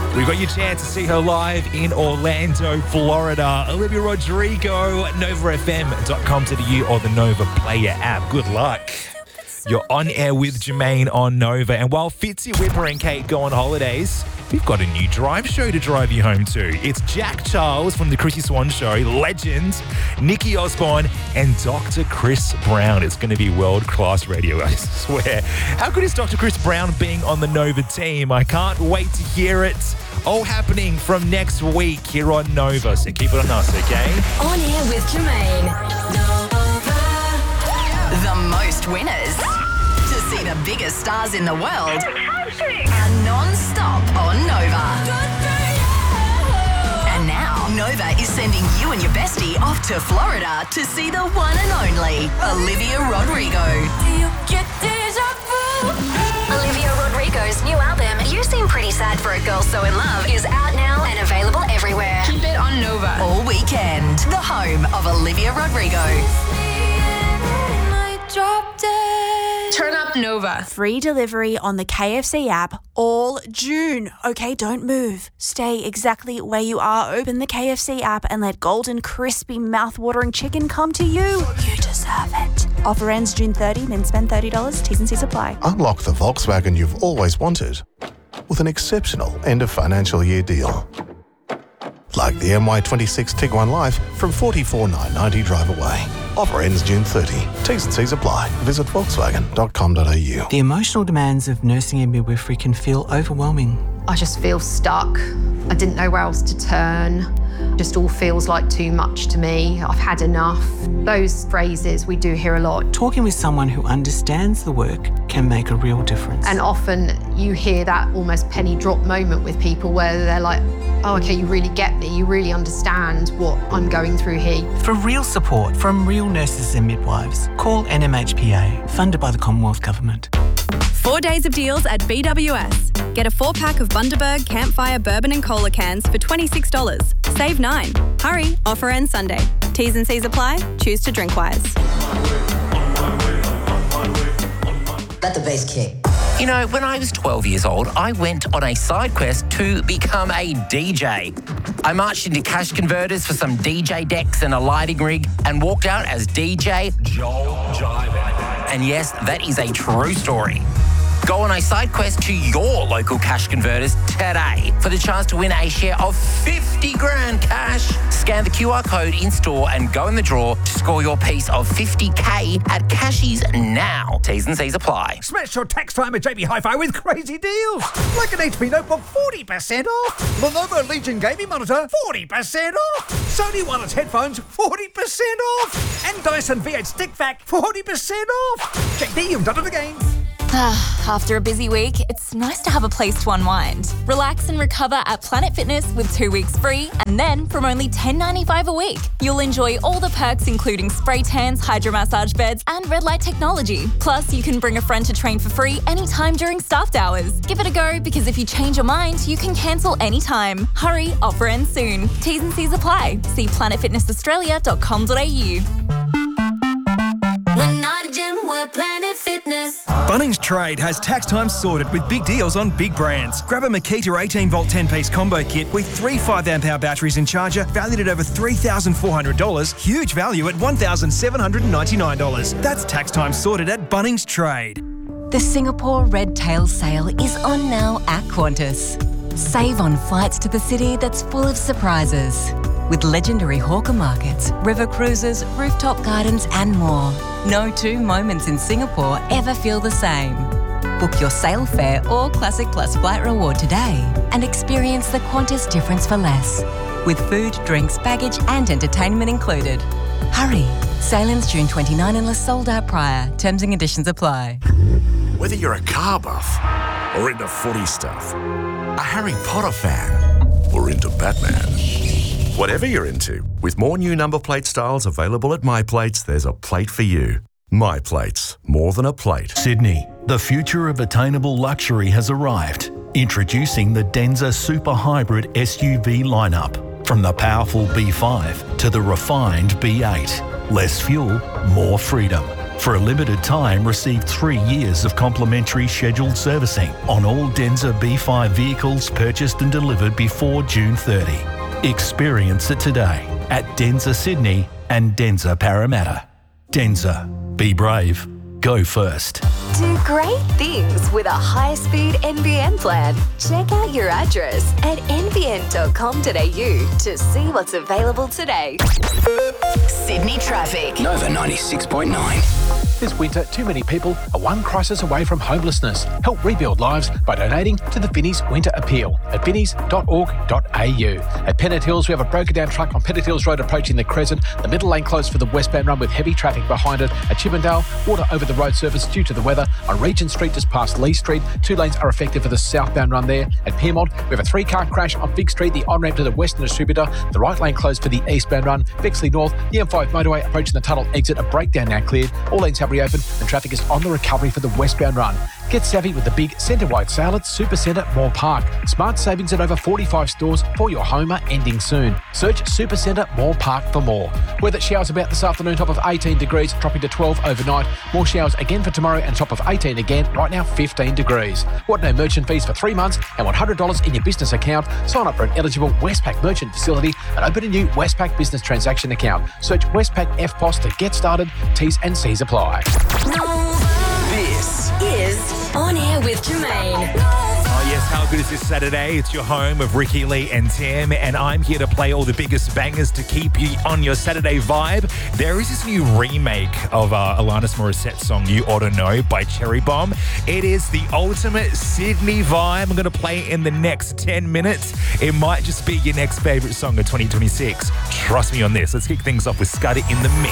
We've got your chance to see her live in Orlando, Florida. Olivia Rodrigo, novafm.com.au or the Nova Player app. Good luck. You're on air with Jermaine on Nova. And while Fitzy, Whipper and Kate go on holidays, we've got a new drive show to drive you home to. It's Jack Charles from The Chrissy Swan Show, Legend, Nikki Osborne, and Dr. Chris Brown. It's going to be world-class radio, I swear. How good is Dr. Chris Brown being on the Nova team? I can't wait to hear it. All happening from next week here on Nova. So keep it on us, okay? On air with Jermaine. The most winners. To see the biggest stars in the world are non-stop on Nova. And now Nova is sending you and your bestie off to Florida to see the one and only Olivia Rodrigo. Do you get deja vu? Olivia Rodrigo's new album, You Seem Pretty Sad for a Girl So In Love, is out now and available everywhere. Keep it on Nova. All weekend, the home of Olivia Rodrigo. Turn up Nova. Free delivery on the KFC app all June. Okay, don't move. Stay exactly where you are. Open the KFC app and let golden, crispy, mouth-watering chicken come to you. You deserve it. Offer ends June 30, then spend $30. T's and C's apply. Unlock the Volkswagen you've always wanted with an exceptional end of financial year deal. Like the MY26 Tiguan Life from $44,990 drive away. Offer ends June 30. T's and C's apply. Visit volkswagen.com.au. The emotional demands of nursing and midwifery can feel overwhelming. I just feel stuck. I didn't know where else to turn. Just all feels like too much to me. I've had enough. Those phrases we do hear a lot. Talking with someone who understands the work can make a real difference. And often you hear that almost penny drop moment with people where they're like, oh, okay, you really get me. You really understand what I'm going through here. For real support from real nurses and midwives, call NMHPA, funded by the Commonwealth Government. 4 days of deals at BWS. Get a 4-pack of Bundaberg Campfire Bourbon and Cola cans for $26. Save $9. Hurry, offer ends Sunday. T's and C's apply. Choose to drink wise. Let the bass kick. You know, when I was 12 years old, I went on a side quest to become a DJ. I marched into Cash Converters for some DJ decks and a lighting rig and walked out as DJ Joel Jiven. And yes, that is a true story. Go on a side quest to your local Cash Converters today for the chance to win a share of 50 grand cash. Scan the QR code in store and go in the draw to score your piece of 50K at Cashies now. T's and C's apply. Smash your tax time at JB Hi-Fi with crazy deals. Like an HP notebook, 40% off. Lenovo Legion gaming monitor, 40% off. Sony wireless headphones, 40% off. And Dyson V8 Stick Vac, 40% off. Check deals under the game. After a busy week, it's nice to have a place to unwind. Relax and recover at Planet Fitness with 2 weeks free, and then from only $10.95 a week, you'll enjoy all the perks including spray tans, hydromassage beds, and red light technology. Plus, you can bring a friend to train for free anytime during staffed hours. Give it a go, because if you change your mind, you can cancel anytime. Hurry, offer ends soon. T's and C's apply. See planetfitnessaustralia.com.au. We're not a gym, we're Planet Fitness. Bunnings Trade has tax time sorted with big deals on big brands. Grab a Makita 18-volt 10-piece combo kit with 3 5-amp-hour batteries and charger valued at over $3,400. Huge value at $1,799. That's tax time sorted at Bunnings Trade. The Singapore Red Tail Sale is on now at Qantas. Save on flights to the city that's full of surprises. With legendary hawker markets, river cruises, rooftop gardens and more. No 2 moments in Singapore ever feel the same. Book your sale fare or Classic Plus flight reward today and experience the Qantas difference for less. With food, drinks, baggage and entertainment included. Hurry! Sale ends June 29 unless sold out prior. Terms and conditions apply. Whether you're a car buff or into footy stuff, a Harry Potter fan or into Batman. Whatever you're into, with more new number plate styles available at My Plates, there's a plate for you. My Plates, more than a plate. Sydney, the future of attainable luxury has arrived. Introducing the Denza Super Hybrid SUV lineup. From the powerful B5 to the refined B8. Less fuel, more freedom. For a limited time, receive 3 years of complimentary scheduled servicing on all Denza B5 vehicles purchased and delivered before June 30. Experience it today at Denza Sydney and Denza Parramatta. Denza. Be brave. Go first. Do great things with a high-speed NBN plan. Check out your address at nbn.com.au to see what's available today. Sydney traffic. Nova 96.9. This winter, too many people are one crisis away from homelessness. Help rebuild lives by donating to the Vinnie's Winter Appeal at vinnies.org.au. At Pennant Hills, we have a broken down truck on Pennant Hills Road approaching the Crescent. The middle lane closed for the westbound run with heavy traffic behind it. At Chippendale, water over the road surface due to the weather. On Regent Street just past Lee Street, 2 lanes are affected for the southbound run there. At Piermont, we have a 3-car crash on Big Street, the on-ramp to the Western Distributor. The right lane closed for the eastbound run. Bexley North, the M5 motorway approaching the tunnel exit. A breakdown now cleared. All lanes have reopened and traffic is on the recovery for the westbound run. Get savvy with the big centre-wide sale at Supercentre Moore Park. Smart savings at over 45 stores for your home are ending soon. Search Supercentre Moore Park for more. Weather showers about this afternoon, top of 18 degrees, dropping to 12 overnight. More showers again for tomorrow and top of 18 again, right now 15 degrees. Want no merchant fees for 3 months and $100 in your business account? Sign up for an eligible Westpac merchant facility and open a new Westpac business transaction account. Search Westpac FPOS to get started. T's and C's apply. This is On Air with Jermaine. Oh yes, how good is this Saturday? It's your home of Ricky, Lee and Tim, and I'm here to play all the biggest bangers to keep you on your Saturday vibe. There is this new remake of Alanis Morissette's song You Oughta Know by Cherry Bomb. It is the ultimate Sydney vibe. I'm going to play it in the next 10 minutes. It might just be your next favourite song of 2026. Trust me on this. Let's kick things off with Scudder in the mix.